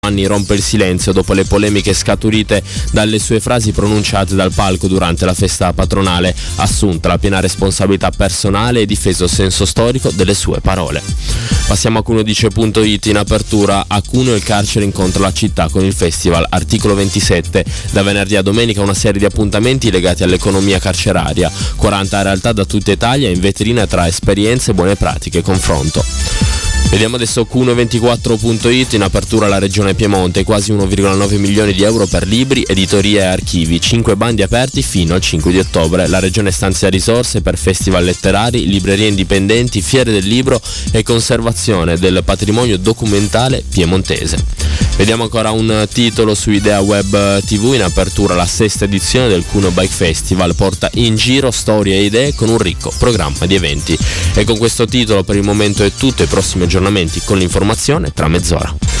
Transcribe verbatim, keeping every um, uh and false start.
Anni rompe il silenzio dopo le polemiche scaturite dalle sue frasi pronunciate dal palco durante la festa patronale, assunta la piena responsabilità personale e difeso il senso storico delle sue parole. Passiamo a Cuneo Dice punto it. In apertura a Cuneo il carcere incontra la città con il festival Articolo ventisette. Da venerdì a domenica una serie di appuntamenti legati all'economia carceraria. quaranta realtà da tutta Italia in vetrina tra esperienze, buone pratiche e confronto. Vediamo adesso Cuneo ventiquattro punto it. In apertura la regione Piemonte, quasi uno virgola nove milioni di euro per libri, editoria e archivi, cinque bandi aperti fino al cinque di ottobre. La regione stanzia risorse per festival letterari, librerie indipendenti, fiere del libro e conservazione del patrimonio documentale piemontese. Vediamo ancora un titolo su Idea Web tivù. In apertura la sesta edizione del Cuneo Bike Festival porta in giro storie e idee con un ricco programma di eventi. E con questo titolo per il momento è tutto, i prossimi aggiornamenti con l'informazione tra mezz'ora.